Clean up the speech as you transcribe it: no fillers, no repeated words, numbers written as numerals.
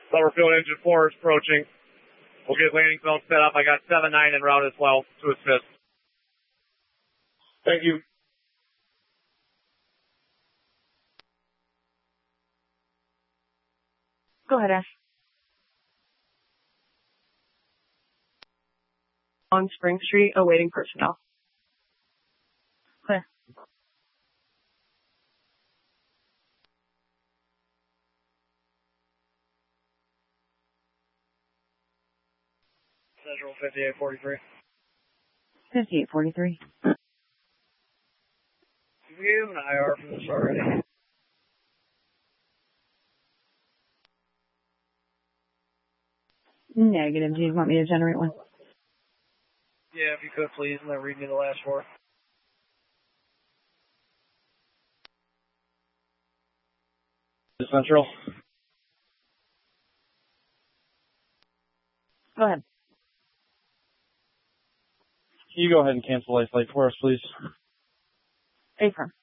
Summerfield Engine 4 is approaching. We'll get landing zone set up. I got 7-9 en route as well to assist. Thank you. Go ahead, Ash. On Spring Street, awaiting personnel. Clear. Central 5843. 5843. We have an IR for this already. Negative. Do you want me to generate one? Yeah, if you could, please, and then read me the last four. Central. Go ahead. Can you go ahead and cancel life light for us, please? Affirm.